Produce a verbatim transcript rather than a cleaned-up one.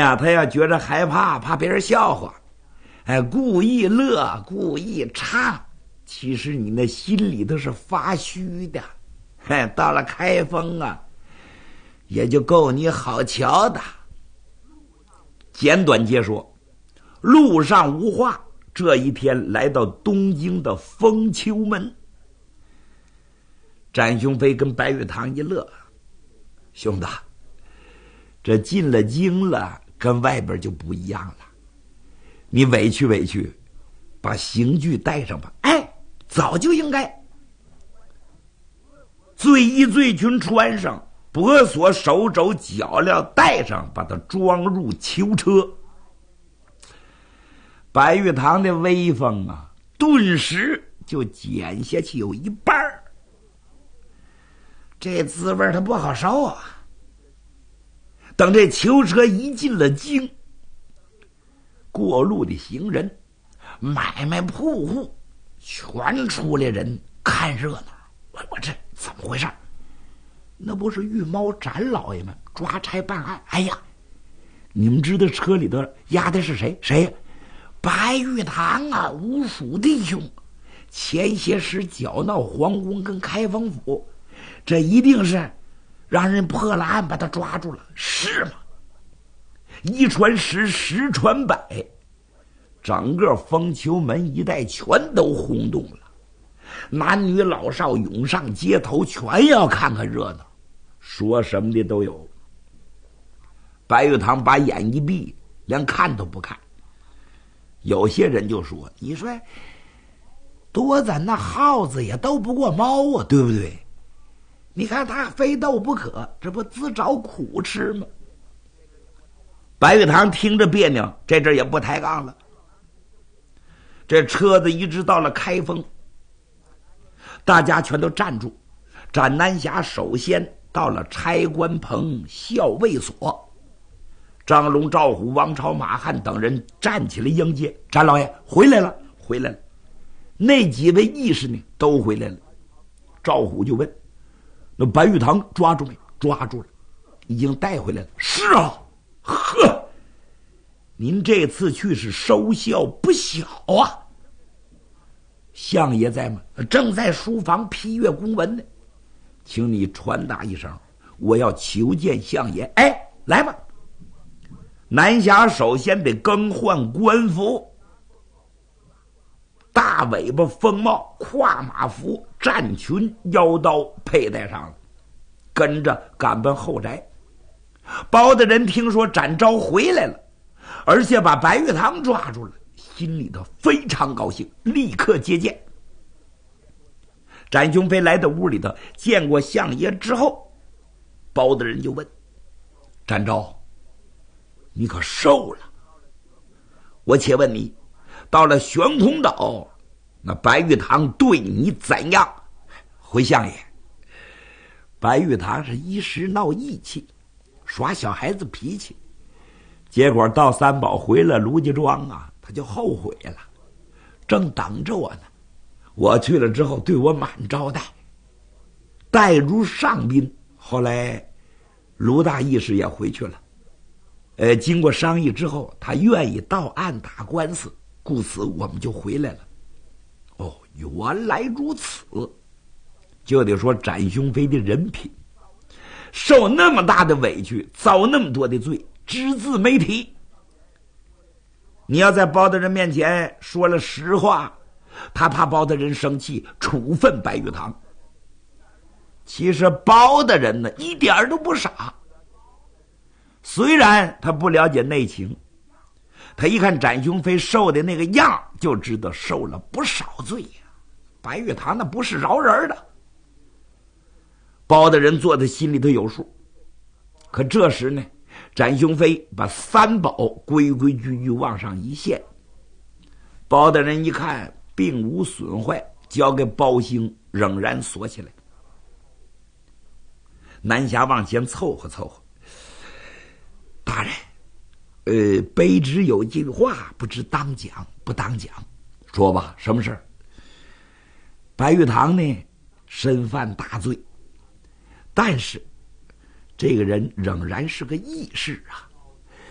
呀，他要觉着害怕，怕别人笑话，哎，故意乐，故意唱，其实你那心里头是发虚的。嘿，到了开封啊，也就够你好瞧的。简短截说，路上无话。这一天来到东京的丰丘门，展雄飞跟白玉堂一乐，兄弟，这进了京了，跟外边就不一样了。你委屈委屈，把刑具带上吧。哎，早就应该。罪衣罪裙穿上，脖锁手肘脚镣带上，把他装入囚车。白玉堂的威风啊，顿时就减下去有一半儿。这滋味他不好受啊。等这囚车一进了京，过路的行人、买卖铺户全出来人看热闹。我我这怎么回事？那不是御猫展老爷们抓差办案？哎呀，你们知道车里头押的是谁？谁呀？白玉堂啊，吴蜀弟兄，前些时搅闹皇宫跟开封府，这一定是让人破了案把他抓住了，是吗？一传十，十传百，整个丰丘门一带全都轰动了，男女老少涌上街头，全要看看热闹，说什么的都有。白玉堂把眼一闭，连看都不看。有些人就说，你说多咱那耗子也斗不过猫啊，对不对？你看他非斗不可，这不自找苦吃吗？白玉堂听着别扭，这阵也不抬杠了。这车子一直到了开封，大家全都站住。展南侠首先到了差官棚校尉所，张龙、赵虎、王朝、马汉等人站起来迎接。展老爷回来了，回来了。那几位义士呢，都回来了。赵虎就问：那白玉堂抓住没？抓住了，已经带回来了。是啊，呵，您这次去是收效不小啊。相爷在吗？正在书房批阅公文呢，请你传达一声，我要求见相爷。哎，来吧。南侠首先得更换官服，大尾巴风帽、跨马服、战裙、腰刀佩戴上了，跟着赶奔后宅。包大人听说展昭回来了，而且把白玉堂抓住了，心里头非常高兴，立刻接见。展雄飞来到屋里头，见过相爷之后，包大人就问：展昭，你可瘦了？我且问你，到了玄空岛，那白玉堂对你怎样？回相爷，白玉堂是一时闹义气，耍小孩子脾气，结果到三宝回了卢家庄啊，他就后悔了，正等着我呢。我去了之后对我满招待，待如上宾。后来卢大义士也回去了，呃，经过商议之后，他愿意到岸打官司，故此我们就回来了。哦，原来如此，就得说展雄飞的人品，受那么大的委屈，遭那么多的罪，只字没提。你要在包大人面前说了实话，他怕包大人生气，处分白玉堂。其实包大人呢，一点都不傻。虽然他不了解内情，他一看展雄飞受的那个样，就知道受了不少罪呀。白玉堂那不是饶人的。包大人做的心里头有数。可这时呢，展雄飞把三宝规规矩矩往上一献，包大人一看并无损坏，交给包兴仍然锁起来。南侠往前凑合凑合，大人，呃，卑职有句话，不知当讲不当讲。说吧，什么事儿？白玉堂呢，身犯大罪，但是这个人仍然是个义士啊。